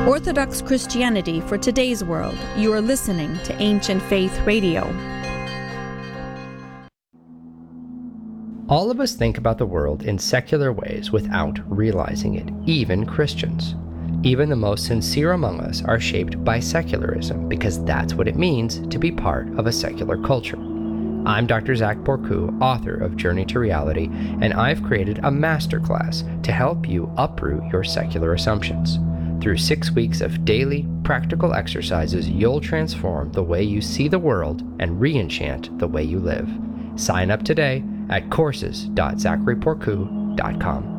Orthodox Christianity for today's world. You are listening to Ancient Faith Radio. All of us think about the world in secular ways without realizing it, even Christians. Even the most sincere among us are shaped by secularism because that's what it means to be part of a secular culture. I'm Dr. Zach Bourku, author of Journey to Reality, and I've created a masterclass to help you uproot your secular assumptions. Through 6 weeks of daily, practical exercises, you'll transform the way you see the world and re-enchant the way you live. Sign up today at courses.zacharyporku.com.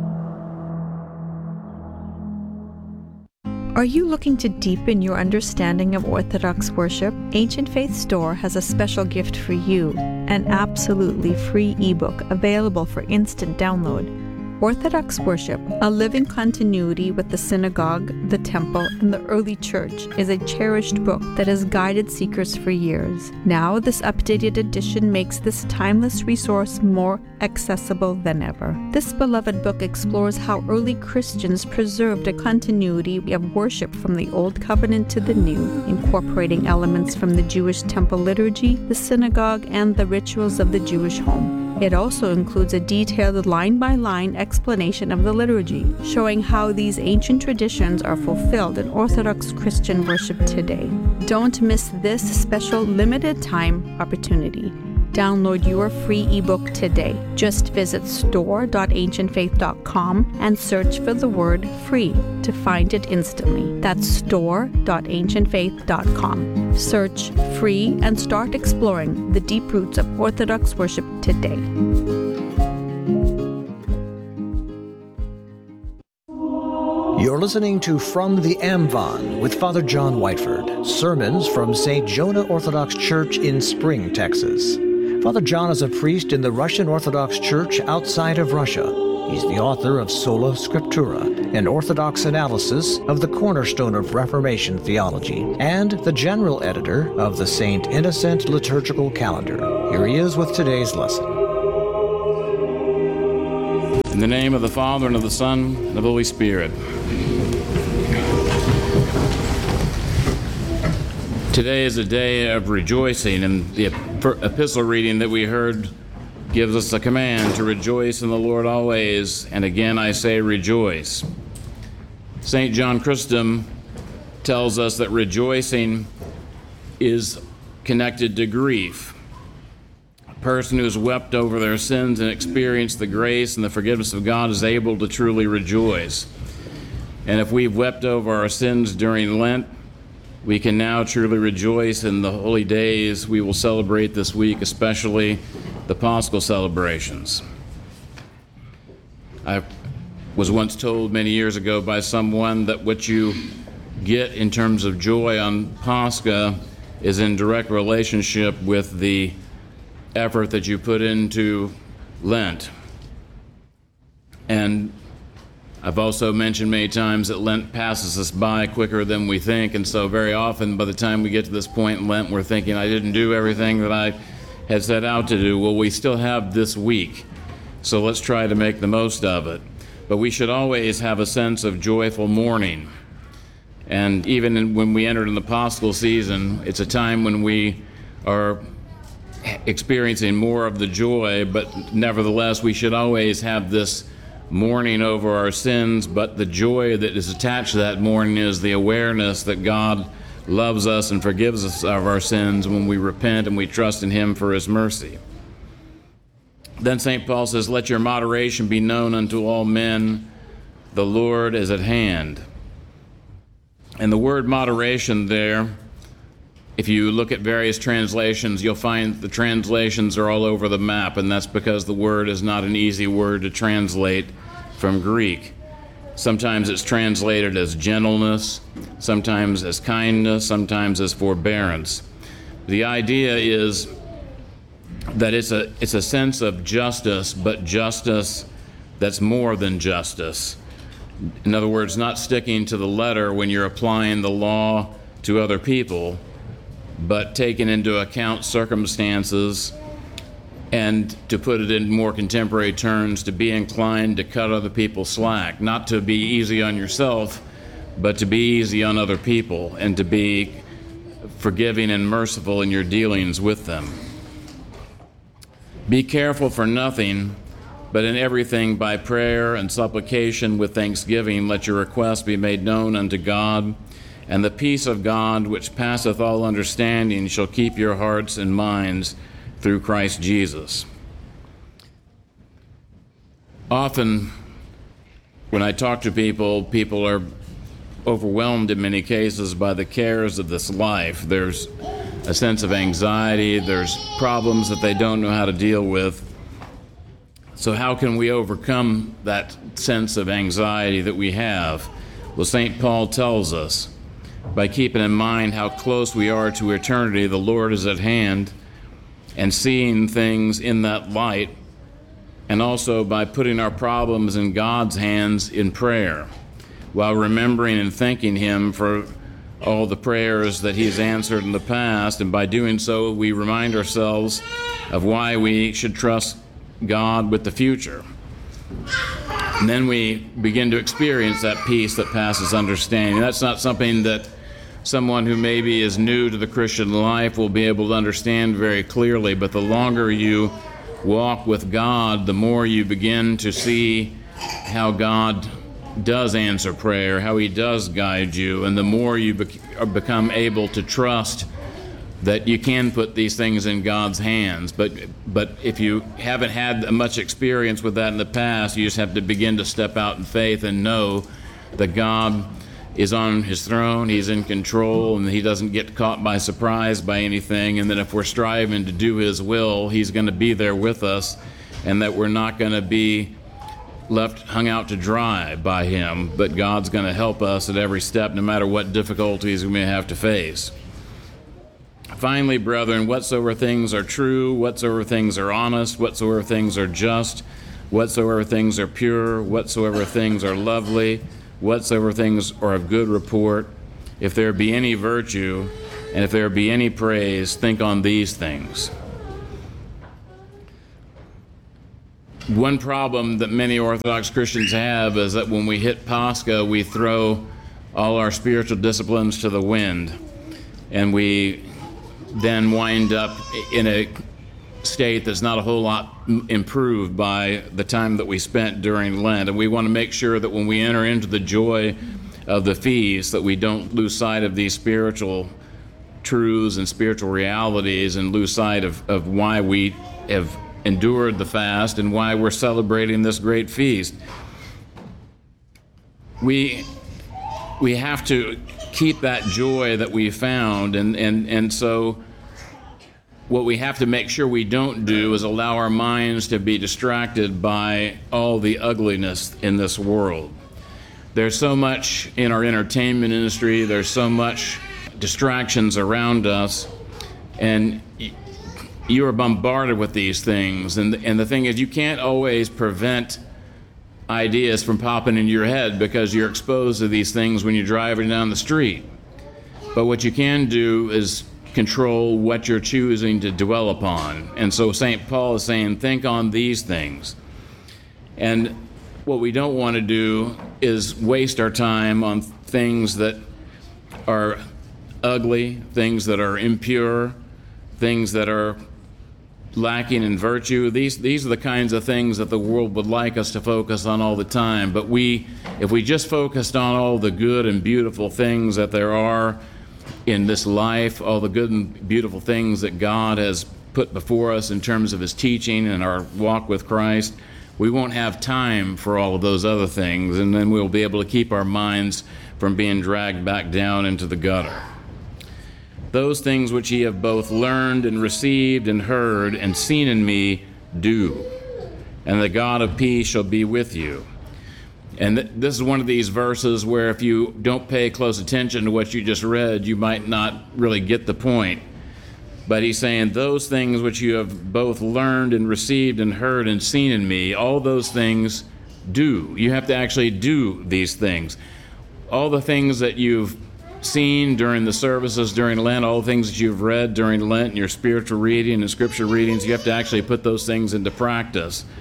Are you looking to deepen your understanding of Orthodox worship? Ancient Faith Store has a special gift for you, an absolutely free ebook available for instant download. Orthodox Worship, a living continuity with the synagogue, the temple, and the early church, is a cherished book that has guided seekers for years. Now, this updated edition makes this timeless resource more accessible than ever. This beloved book explores how early Christians preserved a continuity of worship from the Old Covenant to the New, incorporating elements from the Jewish temple liturgy, the synagogue, and the rituals of the Jewish home. It also includes a detailed line-by-line explanation of the liturgy, showing how these ancient traditions are fulfilled in Orthodox Christian worship today. Don't miss this special limited-time opportunity. Download your free ebook today. Just visit store.ancientfaith.com and search for the word free to find it instantly. That's store.ancientfaith.com. Search free and start exploring the deep roots of Orthodox worship today. You're listening to From the Amvon with Father John Whiteford, sermons from St. Jonah Orthodox Church in Spring, Texas. Father John is a priest in the Russian Orthodox Church outside of Russia. He's the author of Sola Scriptura, an Orthodox analysis of the cornerstone of Reformation theology, and the general editor of the St. Innocent Liturgical Calendar. Here he is with today's lesson. In the name of the Father, and of the Son, and of the Holy Spirit. Today is a day of rejoicing, and the epistle reading that we heard gives us a command to rejoice in the Lord always, and again I say rejoice. St. John Chrysostom tells us that rejoicing is connected to grief. A person who has wept over their sins and experienced the grace and the forgiveness of God is able to truly rejoice. And if we've wept over our sins during Lent, we can now truly rejoice in the holy days we will celebrate this week, especially the Paschal celebrations. I was once told many years ago by someone that what you get in terms of joy on Pascha is in direct relationship with the effort that you put into Lent. And I've also mentioned many times that Lent passes us by quicker than we think, and so very often by the time we get to this point in Lent, we're thinking, I didn't do everything that I had set out to do. Well, we still have this week, so let's try to make the most of it. But we should always have a sense of joyful mourning. And even when we enter in the Paschal season, it's a time when we are experiencing more of the joy, but nevertheless, we should always have this mourning over our sins, but the joy that is attached to that mourning is the awareness that God loves us and forgives us of our sins when we repent and we trust in Him for His mercy. Then St. Paul says, let your moderation be known unto all men, the Lord is at hand. And the word moderation there, if you look at various translations, you'll find the translations are all over the map, and that's because the word is not an easy word to translate from Greek. Sometimes it's translated as gentleness, sometimes as kindness, sometimes as forbearance. The idea is that it's a sense of justice, but justice that's more than justice. In other words, not sticking to the letter when you're applying the law to other people, but taking into account circumstances, and to put it in more contemporary terms, to be inclined to cut other people slack, not to be easy on yourself, but to be easy on other people and to be forgiving and merciful in your dealings with them. Be careful for nothing, but in everything by prayer and supplication with thanksgiving let your requests be made known unto God, and the peace of God, which passeth all understanding, shall keep your hearts and minds through Christ Jesus. Often, when I talk to people, people are overwhelmed in many cases by the cares of this life. There's a sense of anxiety, there's problems that they don't know how to deal with. So how can we overcome that sense of anxiety that we have? Well, St. Paul tells us, by keeping in mind how close we are to eternity, the Lord is at hand, and seeing things in that light, and also by putting our problems in God's hands in prayer, while remembering and thanking Him for all the prayers that He's answered in the past. And by doing so, we remind ourselves of why we should trust God with the future. And then we begin to experience that peace that passes understanding. That's not something that someone who maybe is new to the Christian life will be able to understand very clearly, but the longer you walk with God, the more you begin to see how God does answer prayer, how He does guide you, and the more you become able to trust that you can put these things in God's hands. But if you haven't had much experience with that in the past, you just have to begin to step out in faith and know that God is on His throne, He's in control, and He doesn't get caught by surprise by anything, and that if we're striving to do His will, He's going to be there with us, and that we're not going to be left hung out to dry by Him, but God's going to help us at every step, no matter what difficulties we may have to face. Finally, brethren, whatsoever things are true, whatsoever things are honest, whatsoever things are just, whatsoever things are pure, whatsoever things are lovely, whatsoever things are of good report, if there be any virtue, and if there be any praise, think on these things. One problem that many Orthodox Christians have is that when we hit Pascha, we throw all our spiritual disciplines to the wind, and we then wind up in a state that's not a whole lot improved by the time that we spent during Lent. And we want to make sure that when we enter into the joy of the feast, that we don't lose sight of these spiritual truths and spiritual realities and lose sight of why we have endured the fast and why we're celebrating this great feast. We have to keep that joy that we found, and so what we have to make sure we don't do is allow our minds to be distracted by all the ugliness in this world. There's so much in our entertainment industry, there's so much distractions around us, and you are bombarded with these things. And the thing is, you can't always prevent ideas from popping into your head because you're exposed to these things when you're driving down the street. But what you can do is control what you're choosing to dwell upon. And so St. Paul is saying, think on these things. And what we don't want to do is waste our time on things that are ugly, things that are impure, things that are lacking in virtue. These are the kinds of things that the world would like us to focus on all the time. But if we just focused on all the good and beautiful things that there are in this life, all the good and beautiful things that God has put before us in terms of His teaching and our walk with Christ, we won't have time for all of those other things, and then we'll be able to keep our minds from being dragged back down into the gutter. Those things which ye have both learned and received and heard and seen in me, do, and the God of peace shall be with you. And this is one of these verses where if you don't pay close attention to what you just read, you might not really get the point. But he's saying, those things which you have both learned and received and heard and seen in me, all those things do. You have to actually do these things. All the things that you've seen during the services during Lent, all the things that you've read during Lent, and your spiritual reading and scripture readings, you have to actually put those things into practice.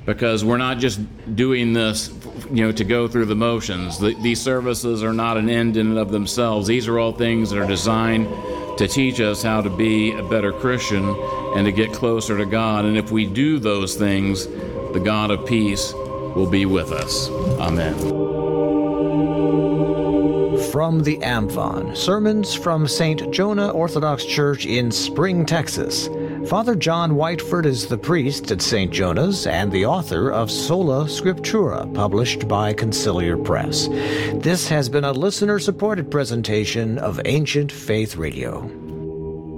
because we're not just doing this, to go through the motions. These services are not an end in and of themselves. These are all things that are designed to teach us how to be a better Christian and to get closer to God. And if we do those things, the God of peace will be with us. Amen. From the Amvon, sermons from St. Jonah Orthodox Church in Spring, Texas. Father John Whiteford is the priest at St. Jonah's and the author of Sola Scriptura, published by Conciliar Press. This has been a listener-supported presentation of Ancient Faith Radio.